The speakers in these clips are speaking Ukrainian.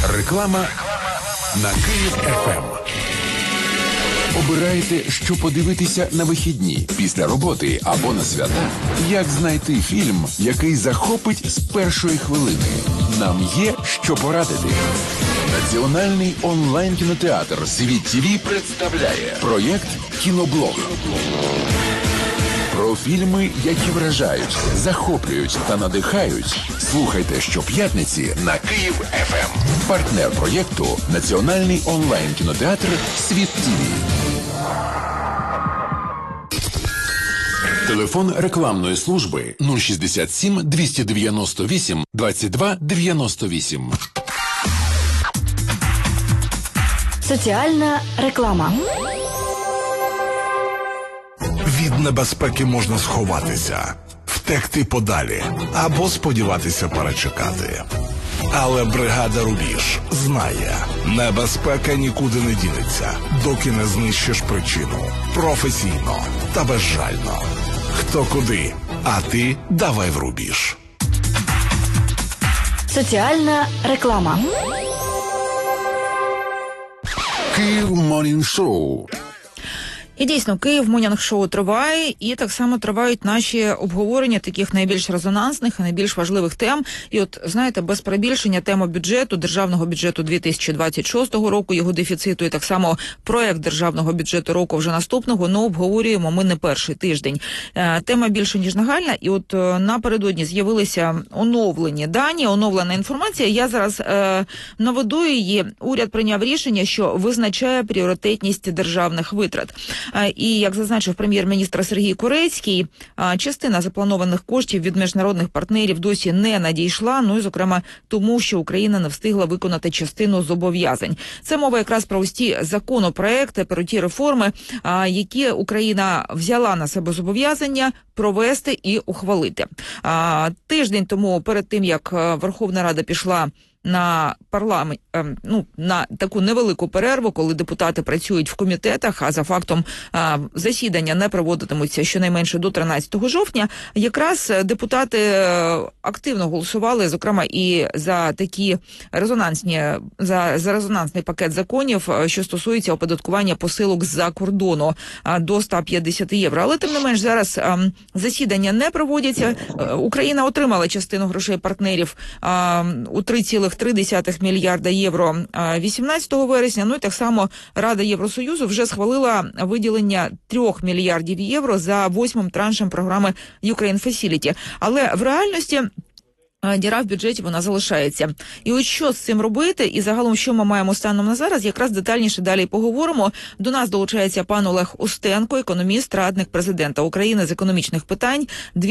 Реклама на Київ ФМ. Обирайте, що подивитися на вихідні, після роботи або на свята. Як знайти фільм, який захопить з першої хвилини? Нам є що порадити. Національний онлайн-кінотеатр «Світ ТВ» представляє проєкт «Кіноблог». Про фільми, які вражають, захоплюють та надихають. Слухайте щоп'ятниці на Київ ФМ. Партнер проєкту – Національний онлайн-кінотеатр «Світ ТВ». Телефон рекламної служби 067 298 22 98. Соціальна реклама. Від небезпеки можна сховатися, втекти подалі або сподіватися перечекати. Але бригада «Рубіж» знає, небезпека нікуди не дінеться, доки не знищиш причину. Професійно та безжально. Хто куди, а ти давай в рубіж. Соціальна реклама. Київ Morning Show. І дійсно, Київ Монінг-шоу триває, і так само тривають наші обговорення таких найбільш резонансних і найбільш важливих тем. І от, знаєте, без перебільшення тема бюджету, державного бюджету 2026 року, його дефіциту, і так само проект державного бюджету року вже наступного, но обговорюємо ми не перший тиждень. Тема більше ніж нагальна, і от напередодні з'явилися оновлені дані, оновлена інформація. Я зараз наведу її. Уряд прийняв рішення, що визначає пріоритетність державних витрат. І, як зазначив прем'єр-міністр Сергій Корецький, частина запланованих коштів від міжнародних партнерів досі не надійшла, ну і, зокрема, тому, що Україна не встигла виконати частину зобов'язань. Це мова якраз про ось ті законопроекти, про ті реформи, які Україна взяла на себе зобов'язання провести і ухвалити. Тиждень тому, перед тим, як Верховна Рада пішла на парламент, на таку невелику перерву, коли депутати працюють в комітетах, а за фактом засідання не проводитимуться щонайменше до 13 жовтня, якраз депутати активно голосували, зокрема, і за такі за резонансний пакет законів, що стосується оподаткування посилок з-за кордону до 150 євро. Але, тим не менш, зараз засідання не проводяться. Україна отримала частину грошей партнерів у 3,3 мільярда євро 18 вересня. Ну і так само Рада Євросоюзу вже схвалила виділення 3 мільярдів євро за 8-м траншем програми Ukraine Facility. Але в реальності діра в бюджеті, вона залишається. І от що з цим робити, і загалом, що ми маємо станом на зараз, якраз детальніше далі поговоримо. До нас долучається пан Олег Устенко, економіст, радник президента України з економічних питань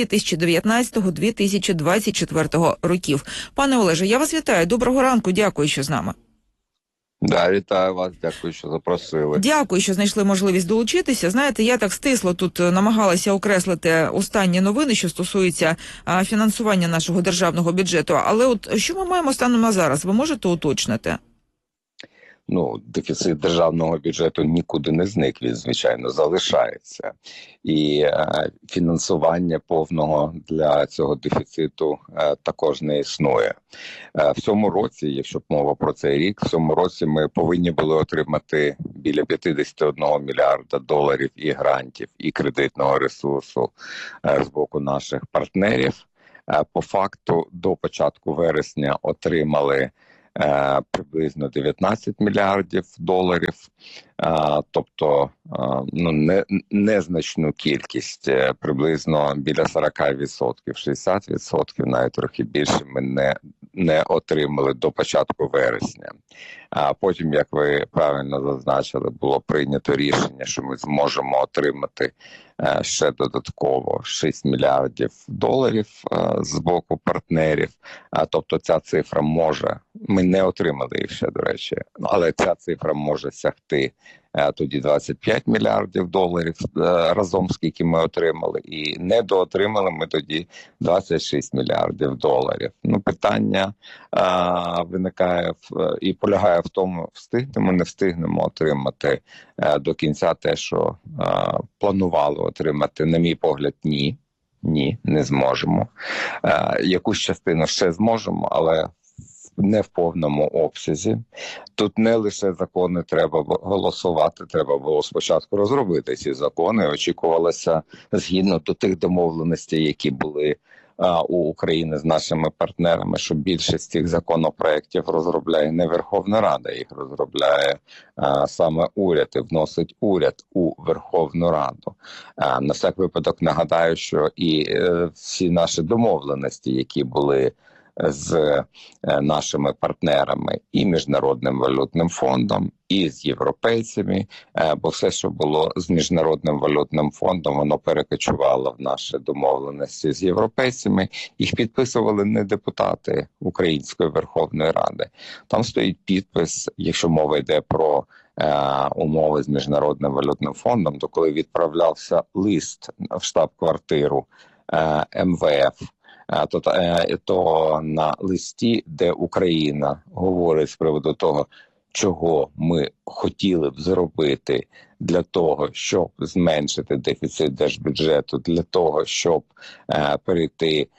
2019-2024 років. Пане Олеже, я вас вітаю. Доброго ранку, дякую, що з нами. Да, вітаю вас, дякую, що запросили. Дякую, що знайшли можливість долучитися. Знаєте, я так стисло тут намагалася окреслити останні новини, що стосуються фінансування нашого державного бюджету. Але от що ми маємо станом на зараз? Ви можете уточнити? Дефіцит державного бюджету нікуди не зник, він, звичайно, залишається. І фінансування повного для цього дефіциту також не існує. В цьому році, якщо б мова про цей рік, в цьому році ми повинні були отримати біля 51 мільярда доларів і грантів, і кредитного ресурсу з боку наших партнерів. По факту, до початку вересня отримали приблизно 19 мільярдів доларів, тобто незначну кількість, приблизно біля 40%, 60%, навіть трохи більше ми не отримали до початку вересня. А потім, як ви правильно зазначили, було прийнято рішення, що ми зможемо отримати ще додатково 6 мільярдів доларів з боку партнерів. Тобто ця цифра може, ми не отримали їх ще, до речі, але ця цифра може сягти тоді 25 мільярдів доларів разом, скільки ми отримали, і недоотримали ми тоді 26 мільярдів доларів. Питання виникає і полягає в тому, встигнемо, не встигнемо отримати до кінця те, що планували отримати. На мій погляд, ні, не зможемо. Якусь частину ще зможемо, але не в повному обсязі. Тут не лише закони треба голосувати, треба було спочатку розробити ці закони. Очікувалося згідно до тих домовленостей, які були у України з нашими партнерами, що більшість цих законопроєктів розробляє не Верховна Рада, їх розробляє саме уряд і вносить уряд у Верховну Раду. На всяк випадок нагадаю, що і всі наші домовленості, які були з нашими партнерами і Міжнародним валютним фондом, і з європейцями, бо все, що було з Міжнародним валютним фондом, воно перекочувало в наші домовленості з європейцями. Їх підписували не депутати Української Верховної Ради. Там стоїть підпис, якщо мова йде про умови з Міжнародним валютним фондом, то коли відправлявся лист в штаб-квартиру МВФ, то на листі, де Україна говорить з приводу того, чого ми хотіли б зробити для того, щоб зменшити дефіцит держбюджету, для того, щоб перейти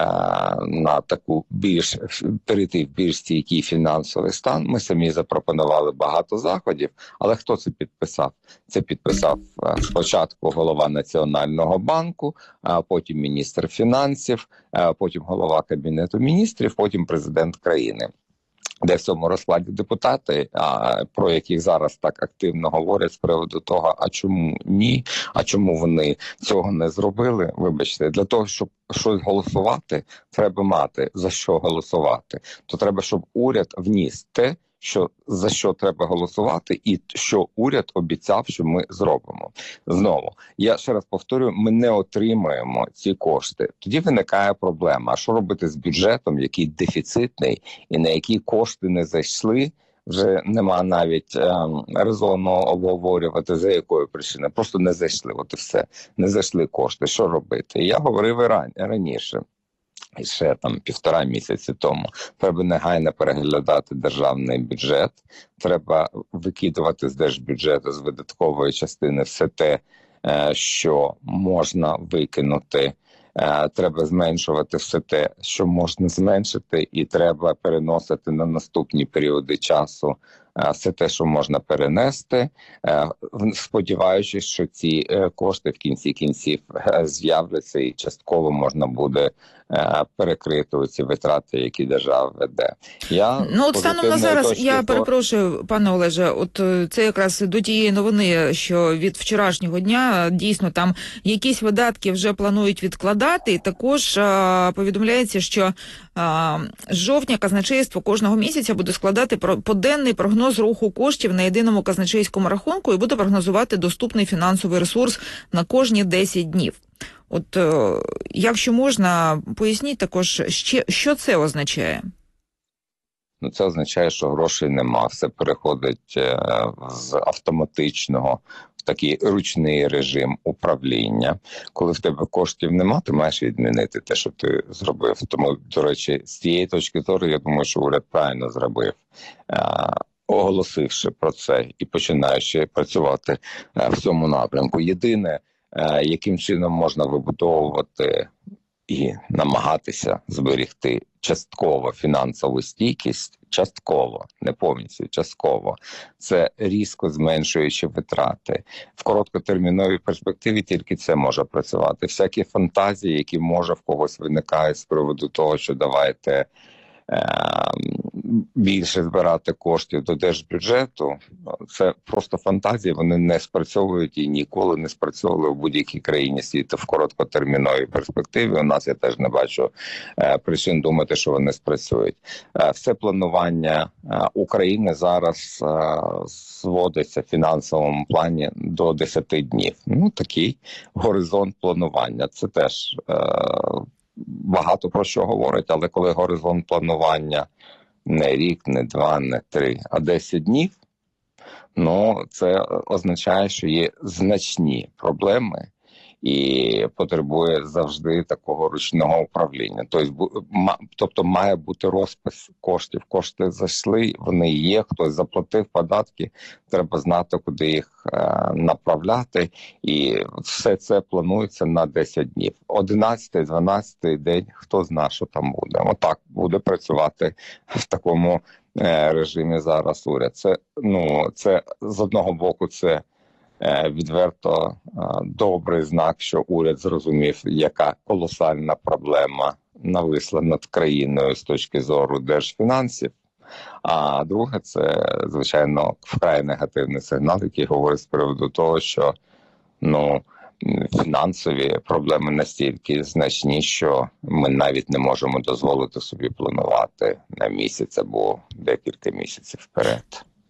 на таку перейти в більш стійкий фінансовий стан. Ми самі запропонували багато заходів, але хто це підписав? Це підписав спочатку голова Національного банку, а потім міністр фінансів, потім голова Кабінету міністрів, потім президент країни. Де в цьому розкладі депутати, про яких зараз так активно говорять з приводу того, а чому ні, а чому вони цього не зробили. Вибачте, для того, щоб щось голосувати, треба мати за що голосувати. То треба, щоб уряд вніс те, за що треба голосувати, і що уряд обіцяв, що ми зробимо. Знову, я ще раз повторюю, ми не отримаємо ці кошти. Тоді виникає проблема, а що робити з бюджетом, який дефіцитний, і на які кошти не зайшли, вже нема навіть резону обговорювати, за якою причиною. Просто не зайшли, от і все. Не зайшли кошти. Що робити? Я говорив і раніше. І ще там 1,5 місяці тому треба негайно переглядати державний бюджет, треба викидувати з держбюджету, з видаткової частини все те, що можна викинути, треба зменшувати все те, що можна зменшити, і треба переносити на наступні періоди часу все те, що можна перенести, сподіваючись, що ці кошти в кінці кінців з'являться і частково можна буде перекрити ці витрати, які держава веде. От станом на зараз, я перепрошую, пане Олеже, от це якраз до тієї новини, що від вчорашнього дня дійсно там якісь видатки вже планують відкладати, і також повідомляється, що з жовтня казначейство кожного місяця буде складати поденний прогноз руху коштів на єдиному казначейському рахунку і буде прогнозувати доступний фінансовий ресурс на кожні 10 днів. От, якщо можна, поясніть також, що це означає? Це означає, що грошей нема, все переходить з автоматичного в такий ручний режим управління. Коли в тебе коштів нема, ти маєш відмінити те, що ти зробив. Тому, до речі, з цієї точки зору, я думаю, що уряд правильно зробив, оголосивши про це і починаючи працювати в цьому напрямку. Єдине, яким чином можна вибудовувати і намагатися зберегти частково фінансову стійкість, частково, не повністю, частково, це різко зменшуючи витрати. В короткотерміновій перспективі тільки це може працювати. Всякі фантазії, які може в когось виникають з приводу того, що давайте більше збирати коштів до держбюджету, це просто фантазії, вони не спрацьовують і ніколи не спрацьовували в будь-якій країні світу в короткотерміновій перспективі. У нас я теж не бачу причин думати, що вони спрацюють. Все планування України зараз зводиться в фінансовому плані до 10 днів. Такий горизонт планування. Це теж багато про що говорить, але коли горизонт планування не рік, не 2, не 3, а 10 днів, це означає, що є значні проблеми і потребує завжди такого ручного управління. Тобто має бути розпис коштів. Кошти зайшли, вони є, хтось заплатив податки, треба знати, куди їх направляти, і все це планується на 10 днів. 11-12 день, хто знає, що там буде. Отак буде працювати в такому режимі зараз уряд. Це з одного боку, це відверто добрий знак, що уряд зрозумів, яка колосальна проблема нависла над країною з точки зору держфінансів. А друге, це, звичайно, вкрай негативний сигнал, який говорить з приводу того, що фінансові проблеми настільки значні, що ми навіть не можемо дозволити собі планувати на місяць або декілька місяців вперед.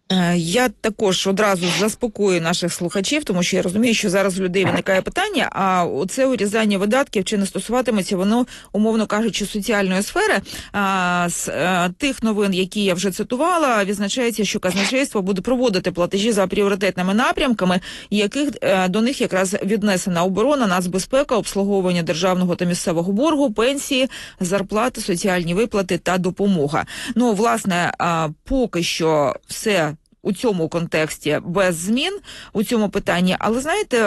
Я також одразу заспокою наших слухачів, тому що я розумію, що зараз у людей виникає питання, а оце урізання видатків, чи не стосуватиметься воно, умовно кажучи, соціальної сфери. З тих новин, які я вже цитувала, відзначається, що казначейство буде проводити платежі за пріоритетними напрямками, до них якраз віднесена оборона, нацбезпека, обслуговування державного та місцевого боргу, пенсії, зарплати, соціальні виплати та допомога. Власне, поки що все у цьому контексті без змін у цьому питанні. Але, знаєте,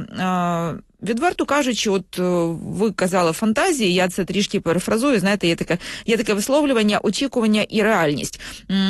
відверто кажучи, от ви казали фантазії, я це трішки перефразую, знаєте, є таке висловлювання очікування і реальність.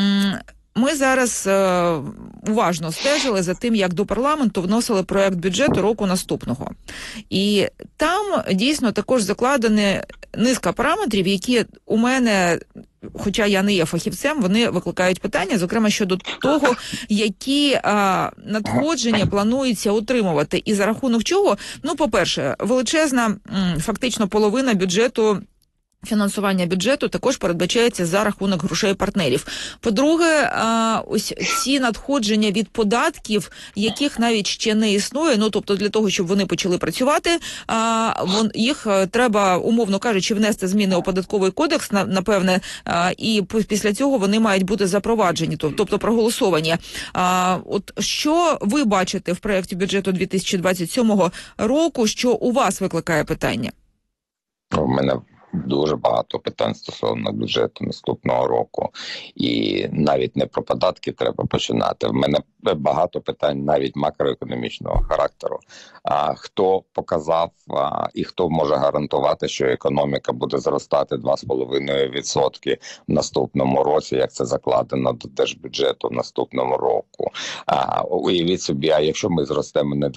Ми зараз уважно стежили за тим, як до парламенту вносили проект бюджету року наступного. І там дійсно також закладені низка параметрів, які у мене, хоча я не є фахівцем, вони викликають питання, зокрема щодо того, які надходження планується отримувати і за рахунок чого. По-перше, величезна фактично половина бюджету, фінансування бюджету також передбачається за рахунок грошей партнерів. По-друге, ось ці надходження від податків, яких навіть ще не існує, тобто для того, щоб вони почали працювати, їх треба, умовно кажучи, внести зміни у податковий кодекс, напевне, і після цього вони мають бути запроваджені, тобто проголосовані. От що ви бачите в проєкті бюджету 2027 року, що у вас викликає питання? У мене дуже багато питань стосовно бюджету наступного року. І навіть не про податки треба починати. В мене багато питань навіть макроекономічного характеру. Хто показав і хто може гарантувати, що економіка буде зростати 2,5% в наступному році, як це закладено до держбюджету в наступному року. Уявіть собі, а якщо ми зростемо не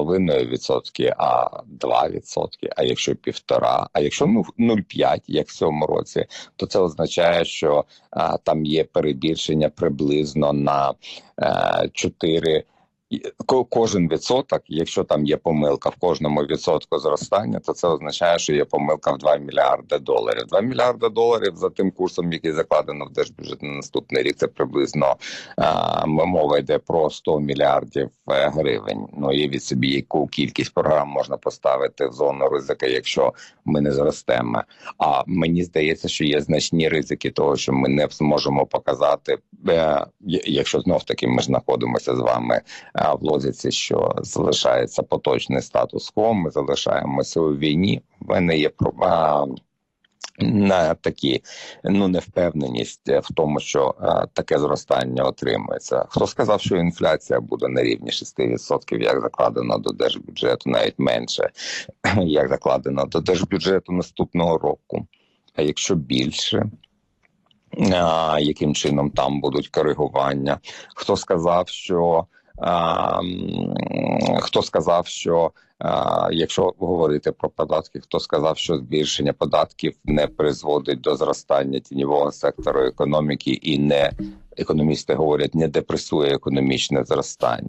2,5%, а 2%, а якщо 1,5%, а якщо 0,5%, як в цьому році, то це означає, що там є перебільшення приблизно на 4%. Кожен відсоток, якщо там є помилка в кожному відсотку зростання, то це означає, що є помилка в $2 мільярди. $2 мільярди за тим курсом, який закладено в держбюджет на наступний рік, це приблизно мова йде про 100 мільярдів гривень. Уявіть собі, яку кількість програм можна поставити в зону ризика, якщо ми не зростемо. А мені здається, що є значні ризики того, що ми не зможемо показати, якщо знов-таки ми ж знаходимося з вами в логіці, що залишається поточний статус-кво, ми залишаємося у війні. В мене є такі невпевненість в тому, що таке зростання отримується. Хто сказав, що інфляція буде на рівні 6%, як закладено до держбюджету, навіть менше, як закладено до держбюджету наступного року? А якщо більше? Яким чином там будуть коригування? Хто сказав, що якщо говорити про податки, хто сказав, що збільшення податків не призводить до зростання тіньового сектору економіки і не, економісти говорять, не депресує економічне зростання?